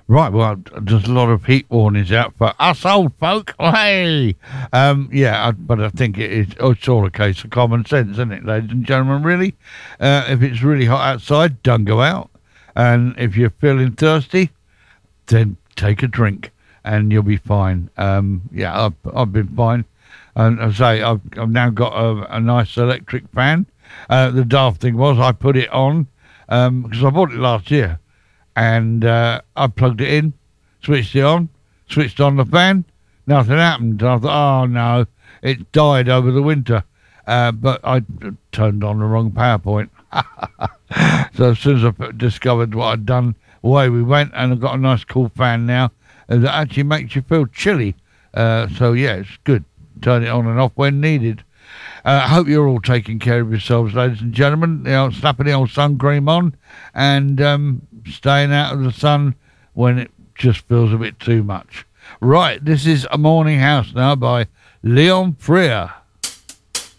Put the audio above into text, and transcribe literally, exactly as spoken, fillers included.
Right, well, there's a lot of heat warnings out for us old folk. Hey, um, yeah, I, but I think it is, it's all a case of common sense, isn't it, ladies and gentlemen? Really, uh, if it's really hot outside, don't go out, and if you're feeling thirsty, then take a drink, and you'll be fine. Um, yeah, I've, I've been fine, and as I say, I've, I've now got a, a nice electric fan. Uh, the daft thing was, I put it on because I bought it last year and uh, I plugged it in, switched it on, switched on the fan, nothing happened. I thought, oh no, it died over the winter. Uh, but I turned on the wrong power point. So as soon as I discovered what I'd done, away we went, and I've got a nice cool fan now that actually makes you feel chilly. Uh, so yeah, it's good. Turn it on and off when needed. I uh, hope you're all taking care of yourselves, ladies and gentlemen. You know, slapping the old sun cream on and um, staying out of the sun when it just feels a bit too much. Right, this is A Morning House now by Leon Freer.